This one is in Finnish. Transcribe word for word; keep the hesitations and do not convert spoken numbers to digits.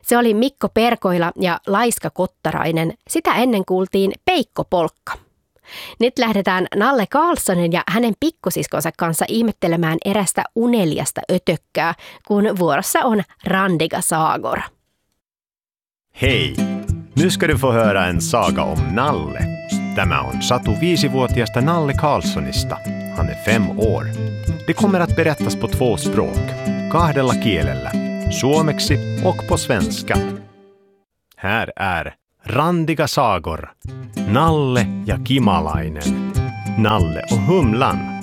Se oli Mikko Perkoila ja Laiska Kottarainen. Sitä ennen kuultiin Peikko Polkka. Nyt lähdetään Nalle Carlsonin ja hänen pikkusiskonsa kanssa ihmettelemään erästä uneliasta ötökkää, kun vuorossa on Randiga sagor. Hej! Nu ska du få höra en saga om Nalle. Tämä on Satu viisivuotiaasta Nalle Carlsonista. Han är fem år. Det kommer att berättas på två språk, kahdella kielellä, suomeksi och på svenska. Här är Randiga sagor, Nalle ja Kimalainen, Nalle och Humlan.